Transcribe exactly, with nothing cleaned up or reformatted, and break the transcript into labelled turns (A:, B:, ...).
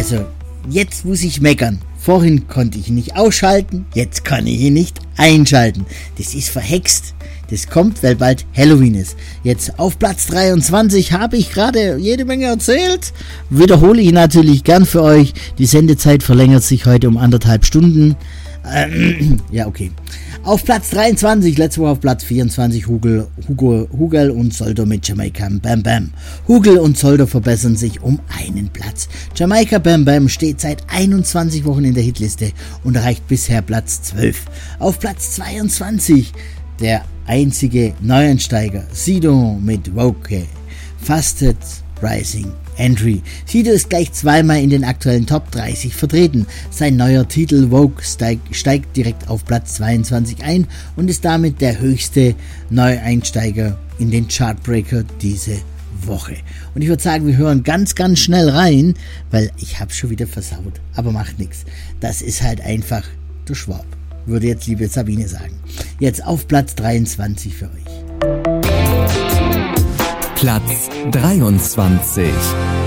A: Also, jetzt muss ich meckern. Vorhin konnte ich ihn nicht ausschalten, jetzt kann ich ihn nicht einschalten. Das ist verhext. Das kommt, weil bald Halloween ist. Jetzt auf Platz dreiundzwanzig habe ich gerade jede Menge erzählt. Wiederhole ich natürlich gern für euch. Die Sendezeit verlängert sich heute um anderthalb Stunden. Ähm, ja, okay. Auf Platz dreiundzwanzig, letzte Woche auf Platz vierundzwanzig, Hugel, Hugo, Hugel und Soldo mit Jamaika Bam Bam. Hugel und Soldo verbessern sich um einen Platz. Jamaika Bam Bam steht seit einundzwanzig Wochen in der Hitliste und erreicht bisher Platz zwölf. Auf Platz zweiundzwanzig, der einzige Neueinsteiger, Sido mit Woke, Fasted Rising Entry. Sido ist gleich zweimal in den aktuellen Top dreißig vertreten. Sein neuer Titel Woke steig, steigt direkt auf Platz zweiundzwanzig ein und ist damit der höchste Neueinsteiger in den Chartbreaker diese Woche. Und ich würde sagen, wir hören ganz, ganz schnell rein, weil ich habe schon wieder versaut. Aber macht nichts. Das ist halt einfach der Schwab, würde jetzt liebe Sabine sagen. Jetzt auf Platz dreiundzwanzig für euch.
B: Platz dreiundzwanzig.